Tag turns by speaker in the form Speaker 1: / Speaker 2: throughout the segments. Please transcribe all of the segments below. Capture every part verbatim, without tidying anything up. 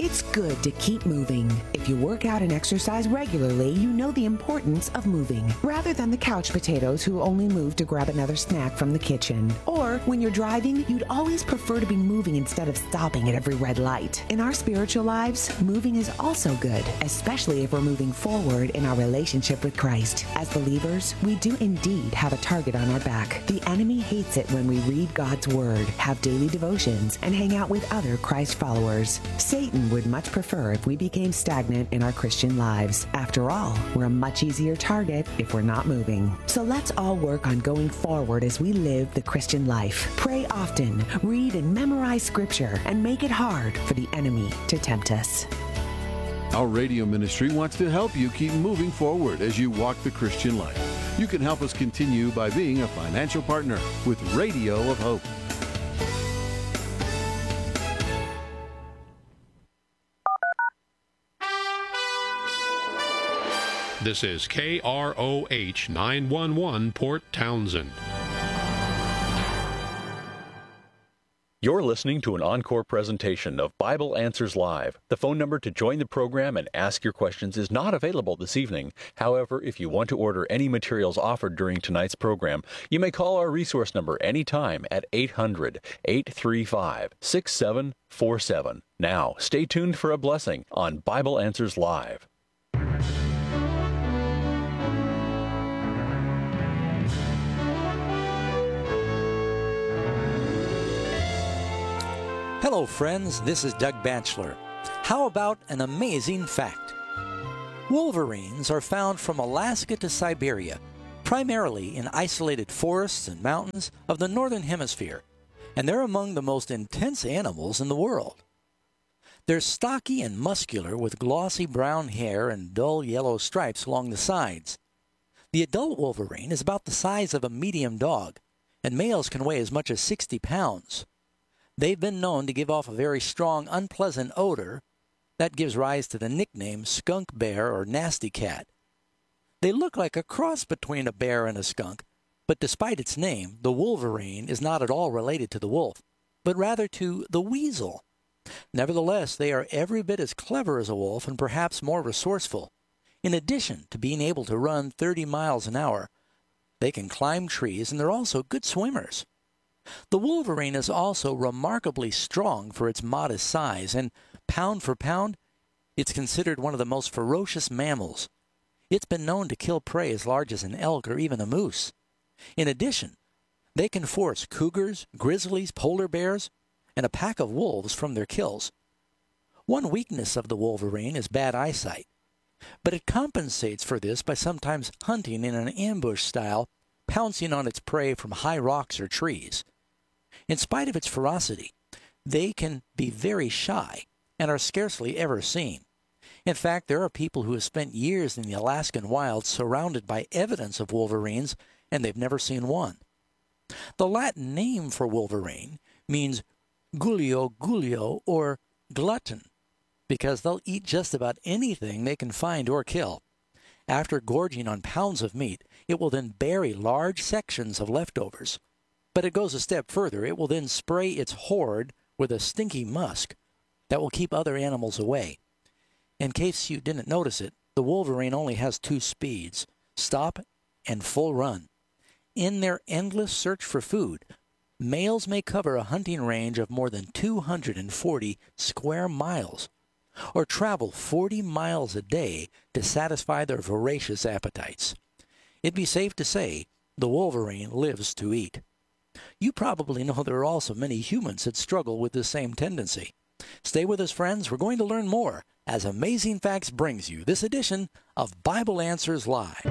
Speaker 1: It's good to keep moving. If you work out and exercise regularly, you know the importance of moving, rather than the couch potatoes who only move to grab another snack from the kitchen. Or when you're driving, you'd always prefer to be moving instead of stopping at every red light. In our spiritual lives, moving is also good, especially if we're moving forward in our relationship with Christ. As believers, we do indeed have a target on our back. The enemy hates it when we read God's Word, have daily devotions, and hang out with other Christ followers. Satan would much prefer if we became stagnant in our Christian lives. After all, we're a much easier target if we're not moving. So let's all work on going forward as we live the Christian life. Pray often, read and memorize Scripture, and make it hard for the enemy to tempt us.
Speaker 2: Our radio ministry wants to help you keep moving forward as you walk the Christian life. You can help us continue by being a financial partner with Radio of Hope.
Speaker 3: This is K R O H nine one one Port Townsend.
Speaker 4: You're listening to an encore presentation of Bible Answers Live. The phone number to join the program and ask your questions is not available this evening. However, if you want to order any materials offered during tonight's program, you may call our resource number anytime at eight hundred, eight three five, six seven four seven. Now, stay tuned for a blessing on Bible Answers Live.
Speaker 5: Hello, friends. This is Doug Batchelor. How about an amazing fact? Wolverines are found from Alaska to Siberia, primarily in isolated forests and mountains of the northern hemisphere, and they're among the most intense animals in the world. They're stocky and muscular with glossy brown hair and dull yellow stripes along the sides. The adult wolverine is about the size of a medium dog, and males can weigh as much as sixty pounds. They've been known to give off a very strong, unpleasant odor that gives rise to the nickname skunk bear or nasty cat. They look like a cross between a bear and a skunk, but despite its name, the wolverine is not at all related to the wolf, but rather to the weasel. Nevertheless, they are every bit as clever as a wolf and perhaps more resourceful. In addition to being able to run thirty miles an hour, they can climb trees and they're also good swimmers. The wolverine is also remarkably strong for its modest size, and pound for pound, it's considered one of the most ferocious mammals. It's been known to kill prey as large as an elk or even a moose. In addition, they can force cougars, grizzlies, polar bears, and a pack of wolves from their kills. One weakness of the wolverine is bad eyesight, but it compensates for this by sometimes hunting in an ambush style, pouncing on its prey from high rocks or trees. In spite of its ferocity, they can be very shy and are scarcely ever seen. In fact, there are people who have spent years in the Alaskan wilds surrounded by evidence of wolverines, and they've never seen one. The Latin name for wolverine means gulio gulio, or glutton, because they'll eat just about anything they can find or kill. After gorging on pounds of meat, it will then bury large sections of leftovers. But it goes a step further. It will then spray its hoard with a stinky musk that will keep other animals away. In case you didn't notice it, the wolverine only has two speeds, stop and full run. In their endless search for food, males may cover a hunting range of more than two hundred forty square miles, or travel forty miles a day to satisfy their voracious appetites. It'd be safe to say the wolverine lives to eat. You probably know there are also many humans that struggle with this same tendency. Stay with us, friends. We're going to learn more as Amazing Facts brings you this edition of Bible Answers Live.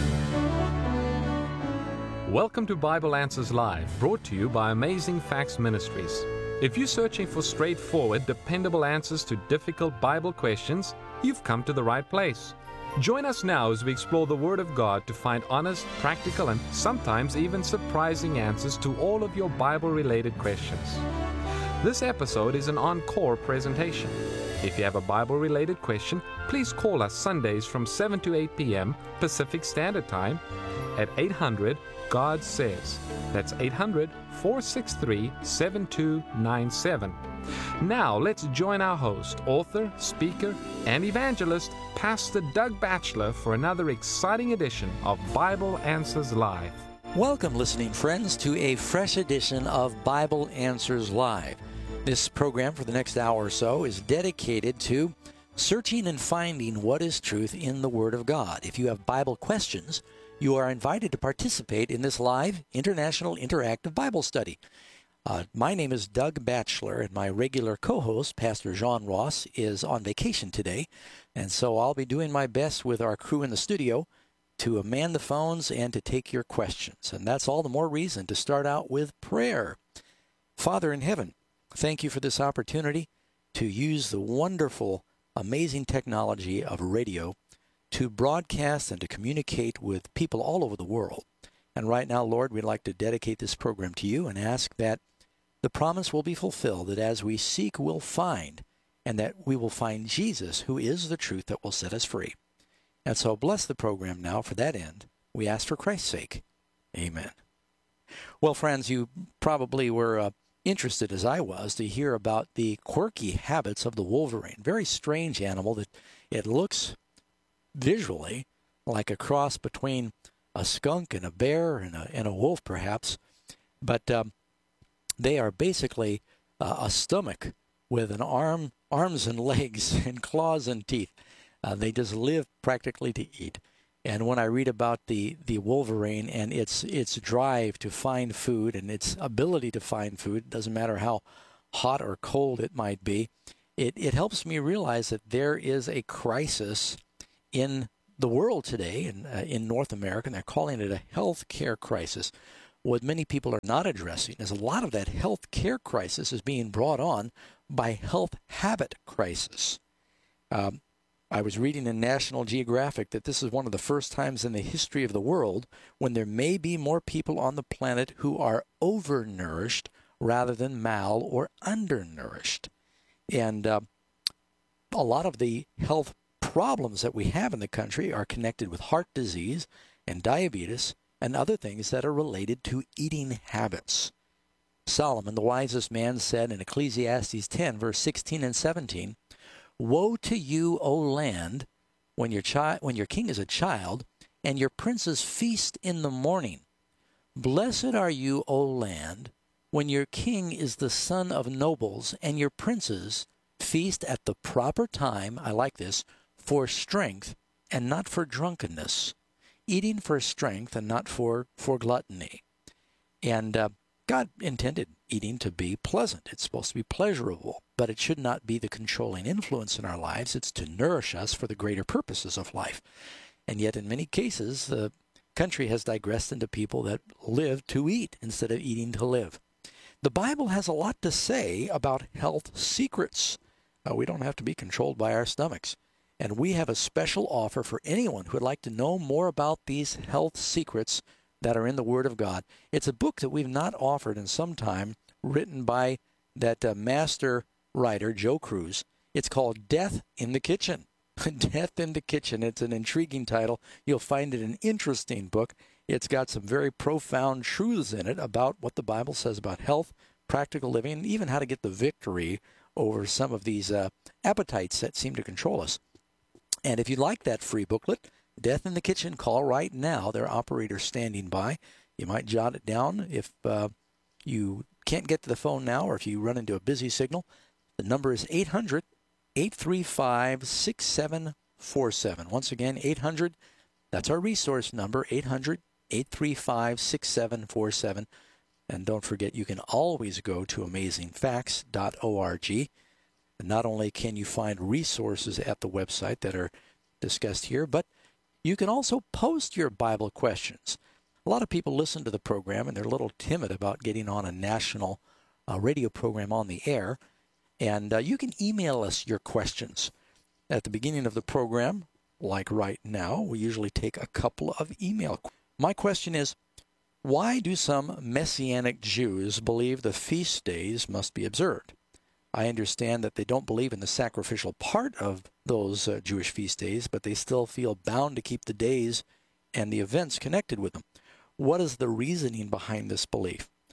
Speaker 6: Welcome to Bible Answers Live, brought to you by Amazing Facts Ministries. If you're searching for straightforward, dependable answers to difficult Bible questions, you've come to the right place. Join us now as we explore the Word of God to find honest, practical, and sometimes even surprising answers to all of your Bible-related questions. This episode is an encore presentation. If you have a Bible-related question, please call us Sundays from seven to eight p.m. Pacific Standard Time at eight hundred God Says. That's eight hundred, four six three, seven two nine seven. Now, let's join our host, author, speaker, and evangelist, Pastor Doug Batchelor, for another exciting edition of Bible Answers Live.
Speaker 5: Welcome, listening friends, to a fresh edition of Bible Answers Live. This program for the next hour or so is dedicated to searching and finding what is truth in the Word of God. If you have Bible questions, you are invited to participate in this live international interactive Bible study. Uh, my name is Doug Batchelor, and my regular co-host, Pastor John Ross, is on vacation today, and so I'll be doing my best with our crew in the studio to man the phones and to take your questions. And that's all the more reason to start out with prayer. Father in heaven, thank you for this opportunity to use the wonderful, amazing technology of radio to broadcast and to communicate with people all over the world. And right now, Lord, we'd like to dedicate this program to you and ask that the promise will be fulfilled, that as we seek, we'll find, and that we will find Jesus, who is the truth that will set us free. And so bless the program now for that end. We ask for Christ's sake. Amen. Well, friends, you probably were uh, interested, as I was, to hear about the quirky habits of the wolverine. Very strange animal that it looks visually like a cross between a skunk and a bear and a, and a wolf, perhaps. But um, they are basically uh, a stomach with an arm, arms and legs and claws and teeth. Uh, they just live practically to eat. And when I read about the, the wolverine and its its drive to find food and its ability to find food, doesn't matter how hot or cold it might be, it, it helps me realize that there is a crisis in the world today, in, uh, in North America, and they're calling it a health care crisis. What many people are not addressing is a lot of that health care crisis is being brought on by health habit crisis. Um, I was reading in National Geographic that this is one of the first times in the history of the world when there may be more people on the planet who are overnourished rather than mal or undernourished. And uh, a lot of the health problems that we have in the country are connected with heart disease and diabetes and other things that are related to eating habits. Solomon, the wisest man, said in Ecclesiastes ten, verse sixteen and seventeen, "Woe to you, O land, when your chi- when your king is a child, and your princes feast in the morning. Blessed are you, O land, when your king is the son of nobles, and your princes feast at the proper time," I like this, "for strength and not for drunkenness," eating for strength and not for, for gluttony. And uh, God intended eating to be pleasant. It's supposed to be pleasurable, but it should not be the controlling influence in our lives. It's to nourish us for the greater purposes of life. And yet in many cases, the country has digressed into people that live to eat instead of eating to live. The Bible has a lot to say about health secrets. Uh, we don't have to be controlled by our stomachs. And we have a special offer for anyone who would like to know more about these health secrets that are in the Word of God. It's a book that we've not offered in some time, written by that uh, master writer, Joe Cruz. It's called Death in the Kitchen. Death in the Kitchen. It's an intriguing title. You'll find it an interesting book. It's got some very profound truths in it about what the Bible says about health, practical living, and even how to get the victory over some of these uh, appetites that seem to control us. And if you'd like that free booklet, Death in the Kitchen, call right now. There are operators standing by. You might jot it down if uh, you can't get to the phone now or if you run into a busy signal. The number is eight hundred, eight three five, six seven four seven. Once again, eight hundred, that's our resource number, eight hundred, eight three five, six seven four seven. And don't forget, you can always go to amazing facts dot org. And not only can you find resources at the website that are discussed here, but you can also post your Bible questions. A lot of people listen to the program and they're a little timid about getting on a national uh, radio program on the air. And uh, you can email us your questions. At the beginning of the program, like right now, we usually take a couple of email. My question is, why do some Messianic Jews believe the feast days must be observed? I understand that they don't believe in the sacrificial part of those uh, Jewish feast days, but they still feel bound to keep the days and the events connected with them. What is the reasoning behind this belief?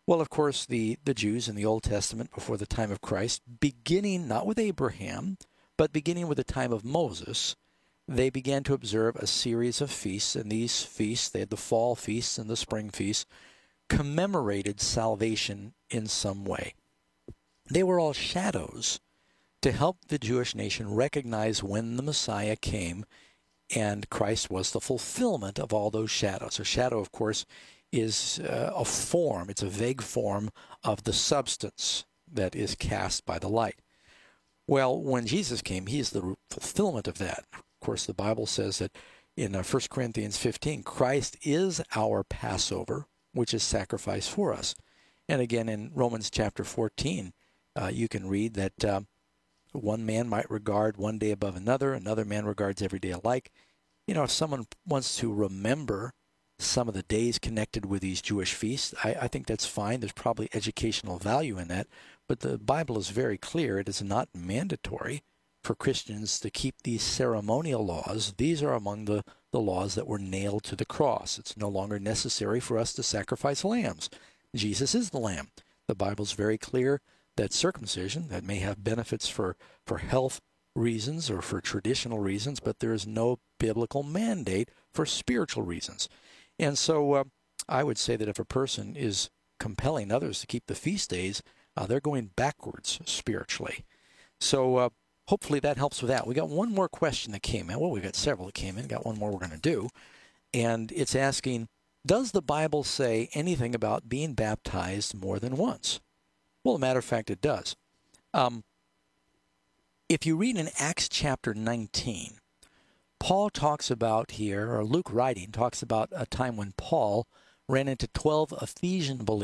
Speaker 5: Well, of course, the, the Jews in the Old Testament before the time of Christ, beginning not with Abraham, but beginning with the time of Moses, they began to observe a series of feasts, and these feasts, they had the fall feasts and the spring feasts, commemorated salvation in some way. They were all shadows to help the Jewish nation recognize when the Messiah came, and Christ was the fulfillment of all those shadows. A shadow, of course, is uh, a form, it's a vague form of the substance that is cast by the light. Well, when Jesus came, he is the fulfillment of that. Of course, the Bible says that in uh, First Corinthians fifteen, Christ is our Passover, which is sacrificed for us. And again, in Romans chapter fourteen, uh, you can read that uh, one man might regard one day above another, another man regards every day alike. You know, if someone wants to remember some of the days connected with these Jewish feasts, I, I think that's fine. There's probably educational value in that. But the Bible is very clear. It is not mandatory for Christians to keep these ceremonial laws. These are among the, the laws that were nailed to the cross. It's no longer necessary for us to sacrifice lambs. Jesus is the lamb. The Bible's very clear that circumcision, that may have benefits for, for health reasons or for traditional reasons, but there is no biblical mandate for spiritual reasons. And so uh, I would say that if a person is compelling others to keep the feast days, uh, they're going backwards spiritually. So uh, hopefully that helps with that. We got one more question that came in. Well, we got several that came in. Got one more we're going to do. And it's asking, does the Bible say anything about being baptized more than once? Well, as a matter of fact, it does. Um, if you read in Acts chapter nineteen, Paul talks about here, or Luke writing, talks about a time when Paul ran into twelve Ephesian believers